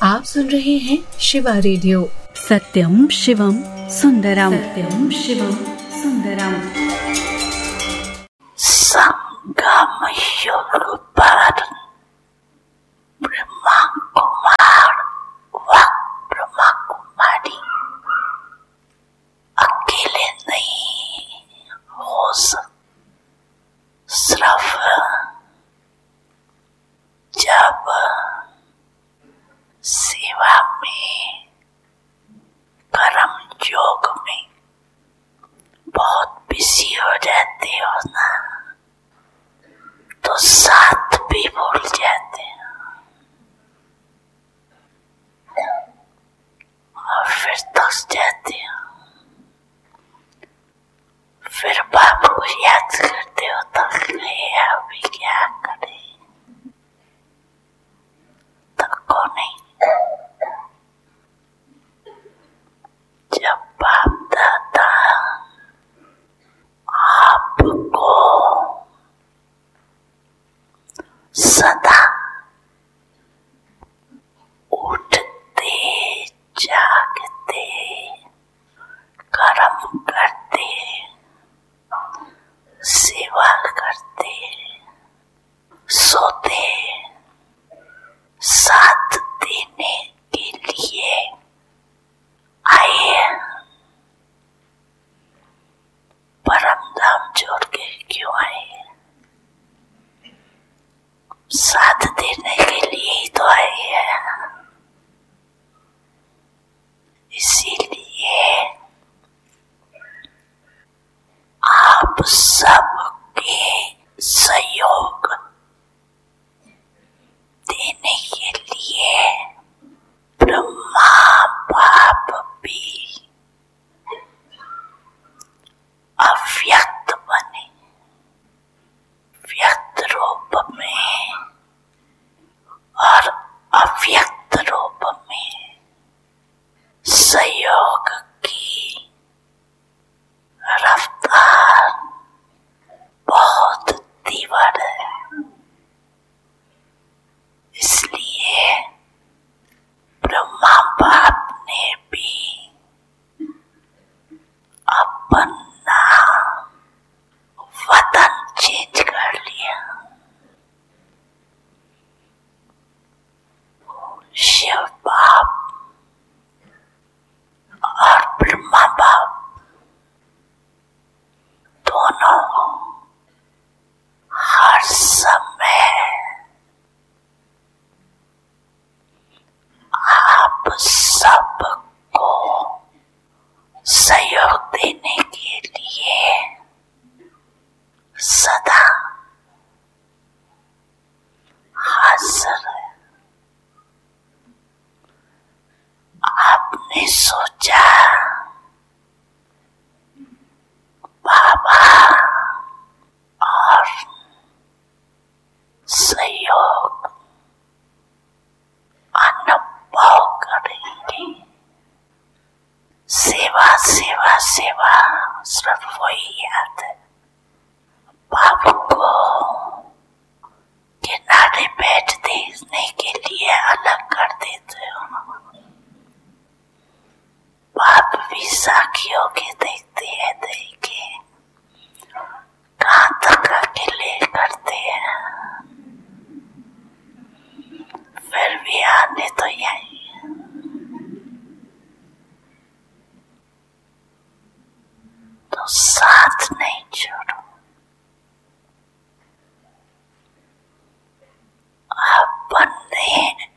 आप सुन रहे हैं शिवा रेडियो। सत्यम शिवम सुंदरम, सत्यम शिवम सुंदरम। संगम युग पर ब्रह्मा कुमार व ब्रह्मा कुमारी अकेले नहीं हो सकते। सिर्फ जब सेवा में, कर्म योग में बहुत बिजी हो जाते हो ना, तो साथ भी भूल जाते हो और फिर थक जाते हो। फिर बाप को याद करते हो, थक गए, अभी क्या करें। थको नहीं। जब बाप दादा आपको सदा उठते जागते कर्म करते सेवा करते सोते साथ देने के लिए आए। परम धाम छोड़ के क्यों आए? साथ देने के लिए ही तो आए हैं। इसीलिए आप सबके सहयोग देने के लिए ब्रह्मा बाप भी अव्यक्त बने, व्यक्त रूप में और अव्यक्त रूप में सहयोग की रफ्तार बहुत तीव्र है। इसलिए ब्रह्मा बाप ने भी अपना वतन चेंज कर लिया। शिव बाप और ब्रह्मा बाप दोनों हर समय आप सबको सहयोग देने के लिए सदा हाजिर है। आपने सोचा बाबा और सहयोग अनुभव करेंगे। सेवा सेवा सेवा सिर्फ वही याद है। बाप को किनारे बैठ देखने के लिए अलग कर देते हो। बाप भी साखियों के देखते हैं, देखे कहाँ तक अकेले करते हैं, फिर भी आने तो यही है। तो साथ नहीं छोड़।